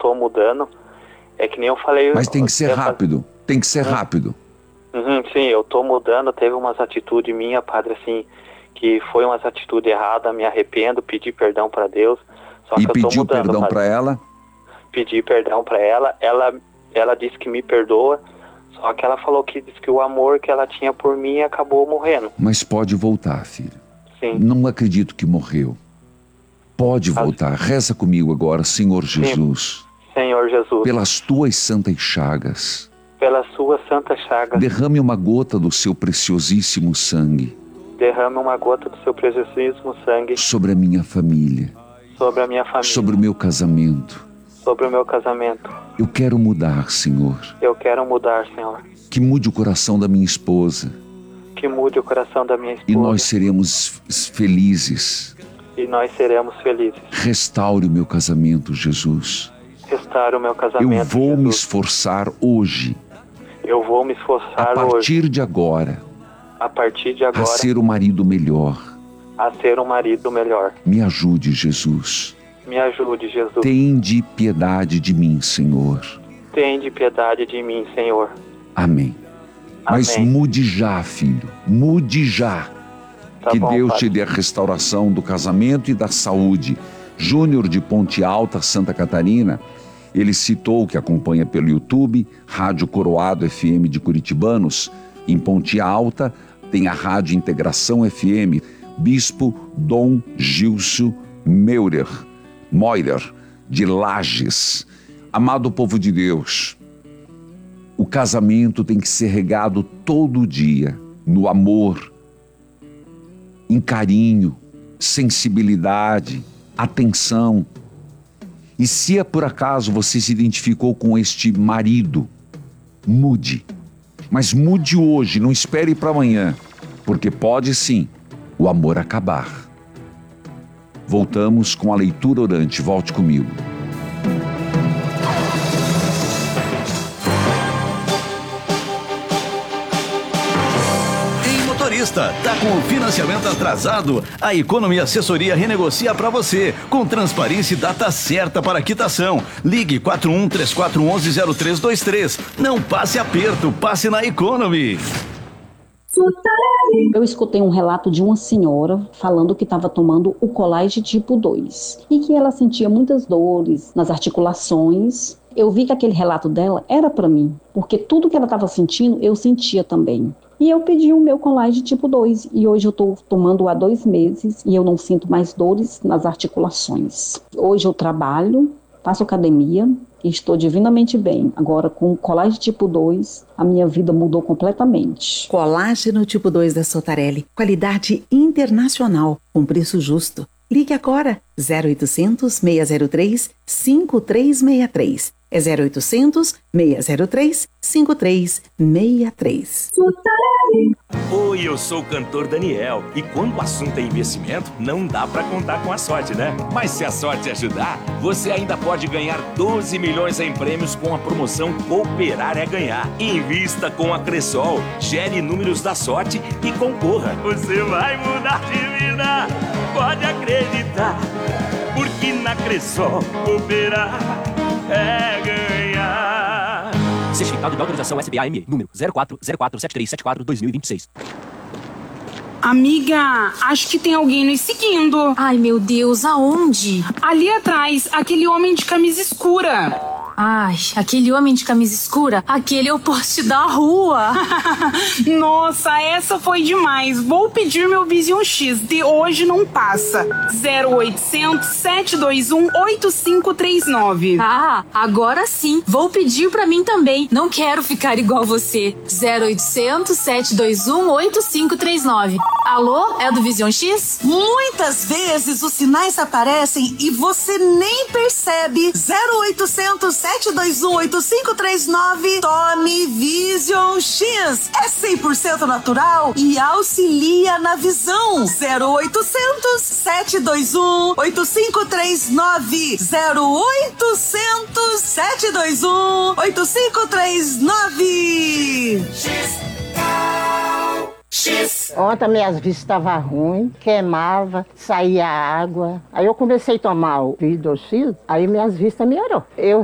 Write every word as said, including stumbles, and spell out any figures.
tô mudando. É que nem eu falei... Mas tem que ser eu, rápido, tem que ser uhum. rápido. Uhum, sim, eu tô mudando, teve umas atitudes minhas, padre, assim, que foi umas atitudes erradas, me arrependo, pedi perdão para Deus, só e que eu tô pediu mudando, perdão para ela? Pedi perdão para ela, ela, ela disse que me perdoa, só que ela falou que, disse que o amor que ela tinha por mim acabou morrendo. Mas pode voltar, filho. Sim. Não acredito que morreu. Pode voltar. Reza comigo agora, Senhor Jesus. Sim. Senhor Jesus. Pelas tuas santas chagas. Pelas suas santas chagas. Derrame uma gota do seu preciosíssimo sangue. Derrame uma gota do seu preciosíssimo sangue. Sobre a minha família. Sobre a minha família. Sobre o meu casamento. Sobre o meu casamento. Eu quero mudar, Senhor. Eu quero mudar, Senhor. Que mude o coração da minha esposa. Que mude o coração da minha esposa. E nós seremos felizes. E nós seremos felizes. Restaure o meu casamento, Jesus. Restaure o meu casamento, Eu vou Jesus. me esforçar hoje. Eu vou me esforçar hoje. A partir hoje, de agora. A partir de agora. A ser o marido melhor. A ser um marido melhor. Me ajude, Jesus. Me ajude, Jesus. Tende piedade de mim, Senhor. Tende piedade de mim, Senhor. Amém. Mas Amém. mude já, filho. Mude já. Tá que bom, Deus pai. te dê a restauração do casamento e da saúde. Júnior de Ponte Alta, Santa Catarina, ele citou, que acompanha pelo YouTube, Rádio Coroado F M de Curitibanos. Em Ponte Alta tem a Rádio Integração F M, Bispo Dom Gilson Meurer, Moirer, de Lages. Amado povo de Deus, o casamento tem que ser regado todo dia, no amor, em carinho, sensibilidade, atenção. E se é por acaso você se identificou com este marido, mude. Mas mude hoje, não espere para amanhã, porque pode sim o amor acabar. Voltamos com a leitura orante. Volte comigo. Tá com o financiamento atrasado? A Economy Assessoria renegocia para você, com transparência e data certa para quitação. Ligue quatro um três quatro um um zero três dois três. Não passe aperto, passe na Economy. Eu escutei um relato de uma senhora falando que estava tomando o Colage tipo dois e que ela sentia muitas dores nas articulações. Eu vi que aquele relato dela era para mim, porque tudo que ela estava sentindo, eu sentia também. E eu pedi o meu Colage tipo dois e hoje eu estou tomando há dois meses e eu não sinto mais dores nas articulações. Hoje eu trabalho, faço academia e estou divinamente bem. Agora com o Colage tipo dois, a minha vida mudou completamente. Colágeno tipo dois da Sotarelli, qualidade internacional, com preço justo. Ligue agora, zero oitocentos, seis zero três, cinco três seis três. É zero oitocentos, seis zero três, cinco três seis três. Oi, eu sou o cantor Daniel. E quando o assunto é investimento, não dá pra contar com a sorte, né? Mas se a sorte ajudar, você ainda pode ganhar doze milhões em prêmios com a promoção Cooperar é Ganhar. Invista com a Cressol, gere números da sorte e concorra. Você vai mudar de vida, pode acreditar. Porque na Cressol, cooperar é ganhar. Certificado de autorização S B A M E, número zero quatro zero quatro sete três sete quatro dois mil e vinte e seis. Amiga, acho que tem alguém nos seguindo. Ai, meu Deus, aonde? Ali atrás, aquele homem de camisa escura. Ai, aquele homem de camisa escura, aquele é o poste da rua. Nossa, essa foi demais. Vou pedir meu Vision X, de hoje não passa. zero oitocentos, sete dois um, oito cinco três nove. Ah, agora sim. Vou pedir pra mim também. Não quero ficar igual você. zero oitocentos, sete dois um, oito cinco três nove. Alô, é do Vision X? Muitas vezes os sinais aparecem e você nem percebe. zero oitocentos, sete dois um, oito cinco três nove. Tome Vision X. É cem por cento natural e auxilia na visão. zero oitocentos, sete dois um, oito cinco três nove. zero oitocentos, sete dois um, oito cinco três nove. X. X. Ontem minhas vistas estavam ruins, queimava, saía água. Aí eu comecei a tomar o Vision X, aí minhas vistas melhorou. Eu